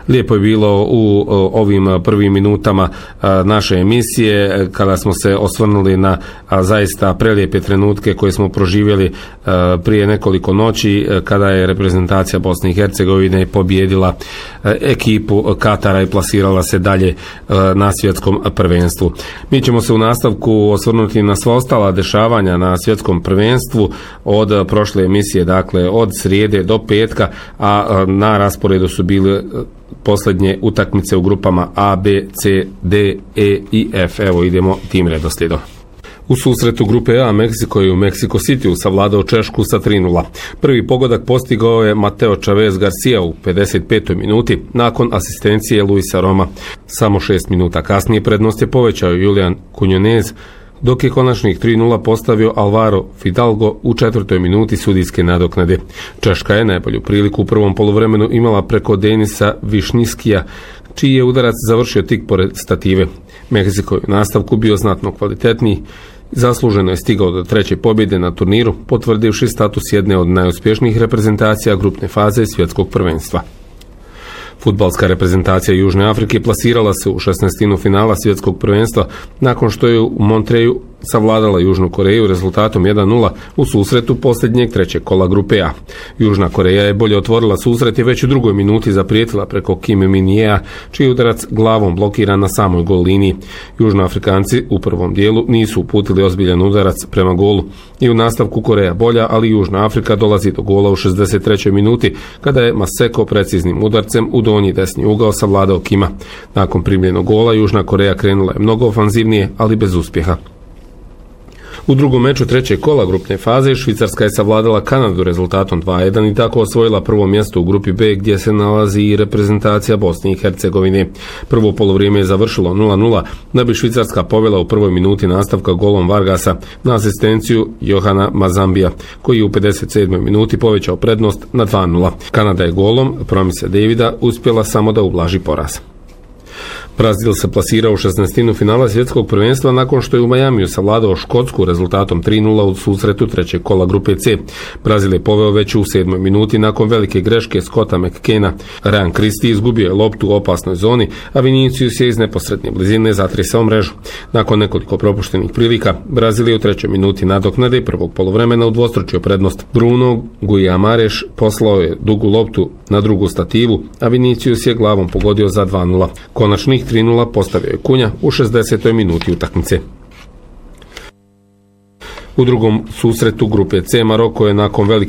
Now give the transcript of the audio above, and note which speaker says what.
Speaker 1: Lijepo je bilo u ovim prvim minutama naše emisije kada smo se osvrnuli na zaista prelijepe trenutke koje smo proživjeli prije nekoliko noći kada je reprezentacija Bosne i Hercegovine pobijedila ekipu Katara i plasirala se dalje na svjetskom prvenstvu. Mi ćemo se u nastavku osvrnuti na sva ostala dešavanja na svjetskom prvenstvu od prošle emisije, dakle od srijede do petka, a na rasporedu su bile posljednje utakmice u grupama A, B, C, D, E i F. Evo idemo tim redoslijedom. U susretu grupe A Meksiko je u Mexico Cityu savladao Češku sa 3:0. Prvi pogodak postigao je Mateo Chavez Garcia u 55. minuti nakon asistencije Luisa Roma. Samo 6 minuta kasnije prednost je povećao Julian Quinones, dok je konačnih 3:0 postavio Alvaro Fidalgo u 4. minuti sudijske nadoknade. Češka je najbolju priliku u prvom poluvremenu imala preko Denisa Višniskija, čiji je udarac završio tik pored stative. Meksiko je u nastavku bio znatno kvalitetniji, zasluženo je stigao do treće pobjede na turniru, potvrdivši status jedne od najuspješnijih reprezentacija grupne faze svjetskog prvenstva. Fudbalska reprezentacija Južne Afrike plasirala se u 16. finala svjetskog prvenstva nakon što je u Montreju savladala Južnu Koreju rezultatom 1:0 u susretu posljednjeg trećeg kola grupe A. Južna Koreja je bolje otvorila susret i već u drugoj minuti zaprijetila preko Kim Min-jea, čiji udarac glavom blokiran na samoj gol liniji. Južnoafrikanci u prvom dijelu nisu uputili ozbiljan udarac prema golu i u nastavku Koreja bolja, ali Južna Afrika dolazi do gola u 63. minuti kada je Maseko preciznim udarcem u donji desni ugao savladao Kima. Nakon primljenog gola Južna Koreja krenula je mnogo ofanzivnije, ali bez uspjeha. U drugom meču trećeg kola grupne faze Švicarska je savladala Kanadu rezultatom 2:1 i tako osvojila prvo mjesto u grupi B, gdje se nalazi i reprezentacija Bosne i Hercegovine. Prvo polovrijeme je završilo 0:0, da bi Švicarska povela u prvoj minuti nastavka golom Vargasa na asistenciju Johana Mazambija, koji je u 57. minuti povećao prednost na 2:0. Kanada je golom Promise Davida uspjela samo da ublaži poraz. Brazil se plasirao u 16. finala svjetskog prvenstva nakon što je u Majamiju savladao Škotsku rezultatom 3:0 u susretu trećeg kola grupe C. Brazil je poveo već u 7. minuti nakon velike greške Scotta McKenna. Ryan Christie izgubio je loptu u opasnoj zoni, a Vinicius je iz neposredne blizine zatresao mrežu. Nakon nekoliko propuštenih prilika, Brazil je u 3. minuti nadoknade prvog poluvremena udvostručio prednost. Bruno Guimarães poslao je dugu loptu na drugu stativu, a Vinicius je glavom pogodio za 2:0. Konačnih 3:0 postavio je Kunja u 60. minuti utakmice. U drugom susretu grupe C Maroko je nakon velike